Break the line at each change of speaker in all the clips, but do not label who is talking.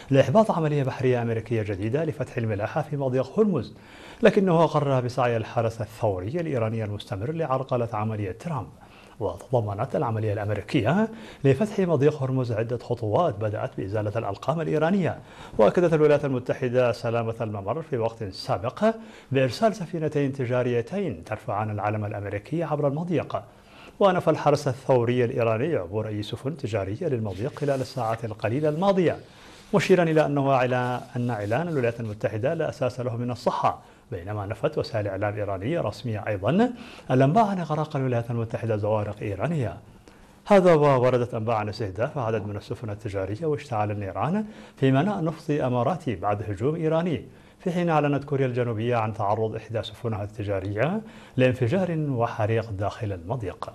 لإحباط عملية بحرية أمريكية جديدة لفتح الملاحة في مضيق هرمز، لكنه أقر بسعي الحرس الثوري الإيراني المستمر لعرقلة عملية ترامب. وتضمنت العملية الأمريكية لفتح مضيق هرمز عدة خطوات بدأت بإزالة الألقام الإيرانية، وأكدت الولايات المتحدة سلامة الممر في وقت سابق بإرسال سفينتين تجاريتين ترفعان العلم الأمريكي عبر المضيق. ونفى الحرس الثوري الإيراني عبور أي سفن تجارية للمضيق خلال الساعات القليلة الماضية، مشيرا إلى أن إعلان الولايات المتحدة لا أساس له من الصحة، بينما نفت وسائل إعلام إيرانية رسمية أيضا الأنباء عن إغراق الولايات المتحدة زوارق إيرانية. هذا ووردت أنباء عن استهداف عدد من السفن التجارية واشتعال النيران في ميناء نفط إماراتي بعد هجوم إيراني، في حين أعلنت كوريا الجنوبية عن تعرض إحدى سفنها التجارية لانفجار وحريق داخل المضيق.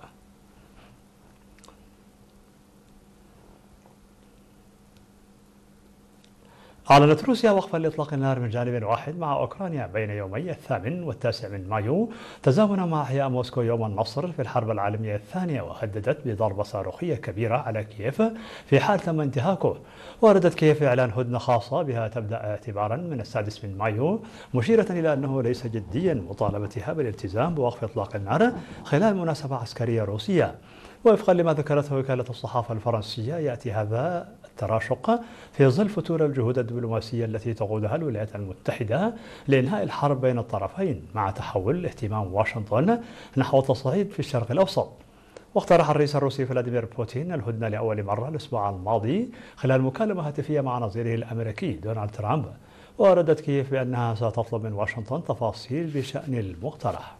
أعلنت روسيا وقفا لإطلاق النار من جانب واحد مع أوكرانيا بين يومي 8 و9 من مايو، تزامنا مع إحياء موسكو يوم النصر في الحرب العالمية الثانية، وهددت بضربة صاروخية كبيرة على كييف في حال تم انتهاكه. وأردت كييف إعلان هدنة خاصة بها تبدأ اعتبارا من 6 من مايو، مشيرة إلى أنه ليس جديا مطالبتها بالالتزام بوقف إطلاق النار خلال مناسبة عسكرية روسية. وفقا لما ذكرته وكالة الصحافة الفرنسية، يأتي هذا التراشق في ظل فتور الجهود الدبلوماسية التي تقودها الولايات المتحدة لإنهاء الحرب بين الطرفين، مع تحول اهتمام واشنطن نحو تصعيد في الشرق الأوسط. واقترح الرئيس الروسي فلاديمير بوتين الهدنة لأول مرة الأسبوع الماضي خلال مكالمة هاتفية مع نظيره الأمريكي دونالد ترامب، وأردت كييف بأنها ستطلب من واشنطن تفاصيل بشأن المقترح.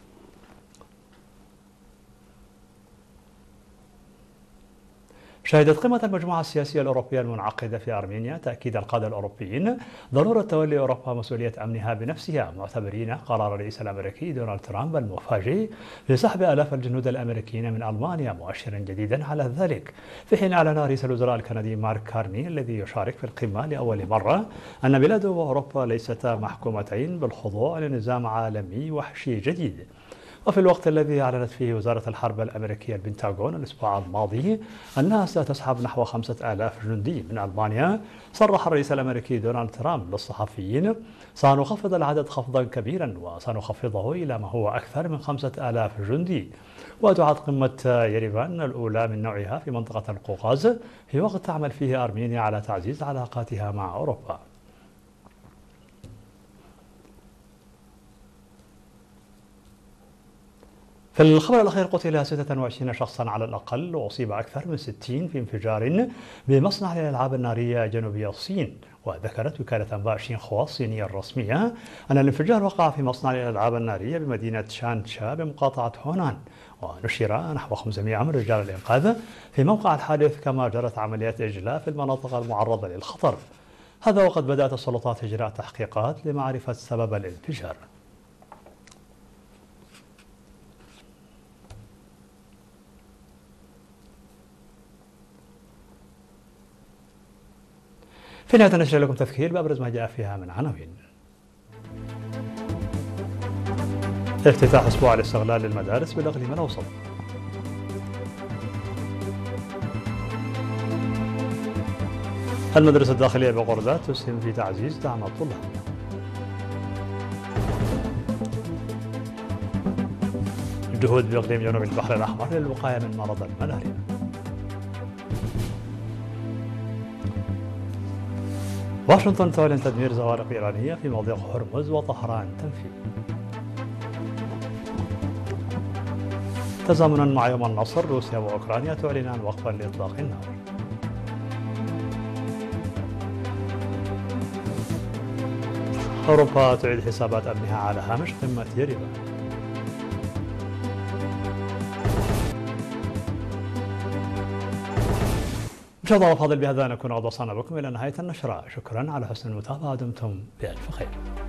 شهدت قمة المجموعة السياسية الأوروبية المنعقدة في أرمينيا تأكيد القادة الأوروبيين ضرورة تولي أوروبا مسؤولية أمنها بنفسها، معتبرين قرار الرئيس الأمريكي دونالد ترامب المفاجئ لسحب آلاف الجنود الأمريكيين من ألمانيا مؤشرا جديدا على ذلك، في حين أعلن رئيس الوزراء الكندي مارك كارني الذي يشارك في القمة لأول مرة أن بلاده وأوروبا ليستا محكومتين بالخضوع لنظام عالمي وحشي جديد. وفي الوقت الذي أعلنت فيه وزارة الحرب الأمريكية البنتاغون الأسبوع الماضي أنها ستسحب نحو 5000 جندي من ألمانيا، صرح الرئيس الأمريكي دونالد ترامب للصحفيين: سنخفض العدد خفضا كبيرا وسنخفضه إلى ما هو أكثر من 5000 جندي. وتعد قمة يريفان الأولى من نوعها في منطقة القوقاز في وقت تعمل فيه أرمينيا على تعزيز علاقاتها مع أوروبا. في الخبر الأخير، قتل 26 شخصا على الأقل وأصيب أكثر من 60 في انفجار بمصنع للألعاب النارية جنوبي الصين. وذكرت وكالة أنباء شينخوا الصينية الرسمية أن الانفجار وقع في مصنع للألعاب النارية بمدينة شانشا بمقاطعة هونان، ونشر نحو 500 من رجال الإنقاذ في موقع الحادث، كما جرت عمليات إجلاء في المناطق المعرضة للخطر. هذا وقد بدأت السلطات إجراء تحقيقات لمعرفة سبب الانفجار. في نهاية النشرة لكم تذكير بأبرز ما جاء فيها من عناوين. افتتاح أسبوع الاستغلال للمدارس بالإقليم الأوسط. المدرسة الداخلية بغرداد تسهم في تعزيز دعم الطلاب. جهود بإقليم جنوب البحر الأحمر للوقاية من مرض الملاريا. واشنطن تعلن تدمير زوارق إيرانية في مضيق هرمز وطهران تنفي. تزامنا مع يوم النصر، روسيا وأوكرانيا تعلنان وقفا لإطلاق النار. أوروبا تعيد حسابات أمنها على هامش قمة يريفان. مشاهدينا الأفاضل، بهذا نكون قد وصلنا بكم إلى نهاية النشرة. شكرا على حسن المتابعة، دمتم بألف خير.